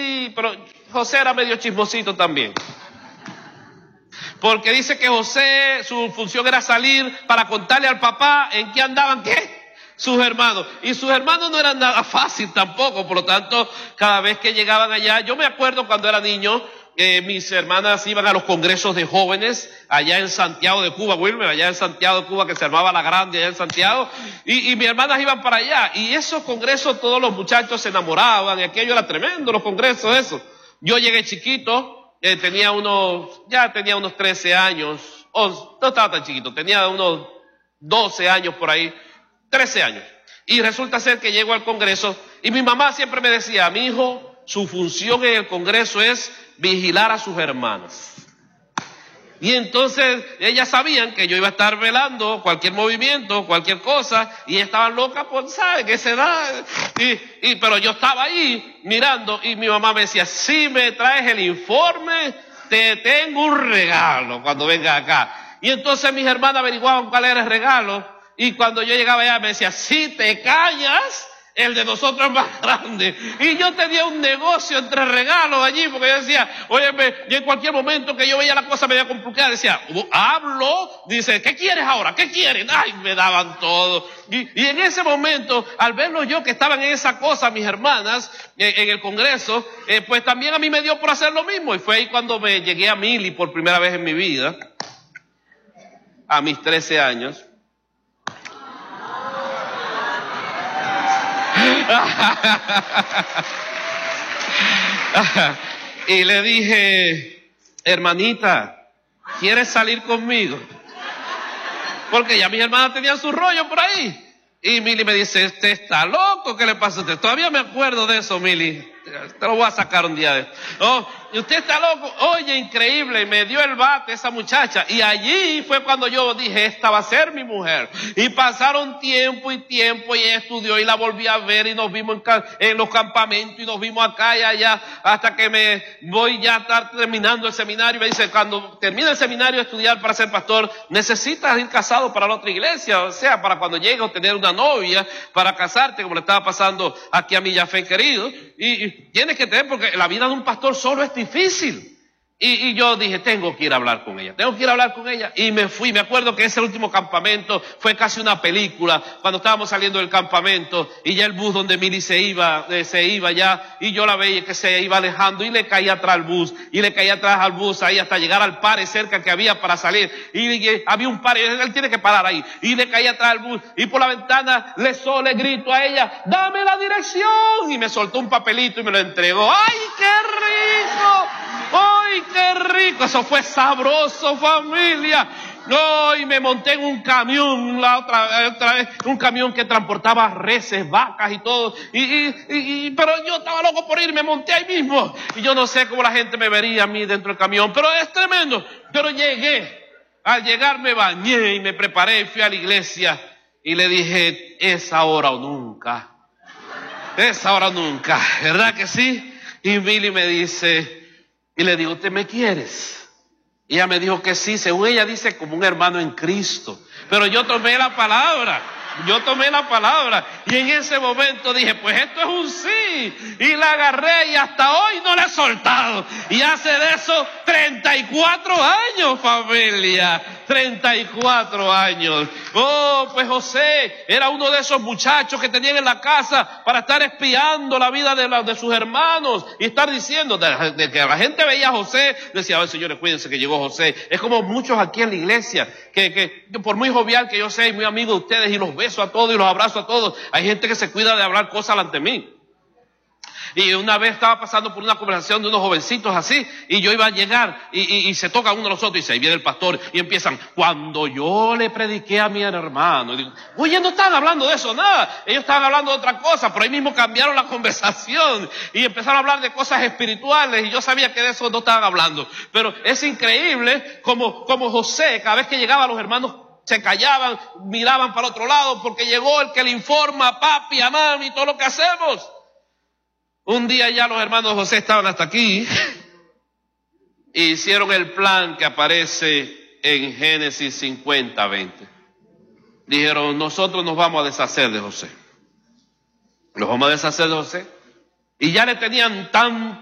sí, pero José era medio chismosito también. Porque dice que José, su función era salir para contarle al papá en qué andaban, ¿qué? Sus hermanos. Y sus hermanos no eran nada fácil tampoco, por lo tanto, cada vez que llegaban allá, yo me acuerdo cuando era niño, mis hermanas iban a los congresos de jóvenes allá en Santiago de Cuba, Wilmer, allá en Santiago de Cuba, que se armaba la grande allá en Santiago, y mis hermanas iban para allá, y esos congresos todos los muchachos se enamoraban, y aquello era tremendo, los congresos, eso. Yo llegué chiquito, tenía unos 13 años, no estaba tan chiquito, tenía unos 12 años por ahí, 13 años. Y resulta ser que llego al Congreso y mi mamá siempre me decía, mi hijo, su función en el Congreso es vigilar a sus hermanas. Y entonces ellas sabían que yo iba a estar velando cualquier movimiento, cualquier cosa, y estaban locas por, ¿saben? Que se da. Pero yo estaba ahí mirando y mi mamá me decía, si me traes el informe, te tengo un regalo cuando vengas acá. Y entonces mis hermanas averiguaban cuál era el regalo, y cuando yo llegaba allá me decía, si te callas, el de nosotros es más grande. Y yo tenía un negocio entre regalos allí, porque yo decía, óyeme, y en cualquier momento que yo veía la cosa media complicada, decía, hablo, dice, ¿qué quieres ahora? ¿Qué quieren? Ay, me daban todo. Y en ese momento, al verlos yo que estaban en esa cosa, mis hermanas, en el Congreso, pues también a mí me dio por hacer lo mismo. Y fue ahí cuando me llegué a Mili por primera vez en mi vida, a mis 13 años. Y le dije, hermanita, ¿quieres salir conmigo? Porque ya mis hermanas tenían su rollo por ahí. Y Mili me dice, ¿usted está loco? ¿Qué le pasa a usted? Todavía me acuerdo de eso, Mili. Te lo voy a sacar un día de esto. Oh, y usted está loco. Oye, increíble. Y me dio el bate esa muchacha. Y allí fue cuando yo dije, esta va a ser mi mujer. Y pasaron tiempo y ella estudió y la volví a ver y nos vimos en los campamentos y nos vimos acá y allá hasta que me voy ya a estar terminando el seminario. Y me dice, cuando termine el seminario de estudiar para ser pastor, necesitas ir casado para la otra iglesia. O sea, para cuando llegue a tener una novia, para casarte, como le estaba pasando aquí a mi Yafé querido. Y tienes que tener, porque la vida de un pastor solo es difícil. Y yo dije, tengo que ir a hablar con ella. Y me fui. Me acuerdo que ese último campamento fue casi una película. Cuando estábamos saliendo del campamento y ya el bus donde Mili se iba ya. Y yo la veía que se iba alejando y le caía atrás al bus. Y le caía atrás al bus ahí hasta llegar al pare cerca que había para salir. Y había un pare, él tiene que parar ahí. Y le caía atrás al bus. Y por la ventana le grito a ella, dame la dirección. Y me soltó un papelito y me lo entregó. ¡Ay, qué rico! ¡Ay, qué rico! Eso fue sabroso, familia. No, y me monté en un camión la otra vez, un camión que transportaba reses, vacas y todo. Pero yo estaba loco por ir, me monté ahí mismo. Y yo no sé cómo la gente me vería a mí dentro del camión, pero es tremendo. Pero llegué. Al llegar me bañé y me preparé y fui a la iglesia. Y le dije, es ahora o nunca. Es ahora o nunca. ¿Verdad que sí? Y Billy me dice... Y le digo, ¿usted me quieres? Y ella me dijo que sí, según ella dice, como un hermano en Cristo. Pero yo tomé la palabra. Y en ese momento dije, pues esto es un sí. Y la agarré y hasta hoy no la he soltado. Y hace de eso 34 años, familia. 34 años. Oh, pues José era uno de esos muchachos que tenían en la casa para estar espiando la vida de sus hermanos y estar diciendo, de que la gente veía a José, decía, ay, señores, cuídense que llegó José. Es como muchos aquí en la iglesia, que por muy jovial que yo sea y muy amigo de ustedes y los beso a todos y los abrazo a todos, hay gente que se cuida de hablar cosas ante mí. Y una vez estaba pasando por una conversación de unos jovencitos así, y yo iba a llegar, y se tocan uno a los otros, y dice, ahí viene el pastor, y empiezan, cuando yo le prediqué a mi hermano, y digo, oye, no estaban hablando de eso, nada, ellos estaban hablando de otra cosa, pero ahí mismo cambiaron la conversación, y empezaron a hablar de cosas espirituales, y yo sabía que de eso no estaban hablando, pero es increíble como José, cada vez que llegaba los hermanos, se callaban, miraban para el otro lado, porque llegó el que le informa a papi, a mami, todo lo que hacemos. Un día ya los hermanos de José estaban hasta aquí e hicieron el plan que aparece en Génesis 50:20. Dijeron, nosotros nos vamos a deshacer de José. Nos vamos a deshacer de José. Y ya le tenían tan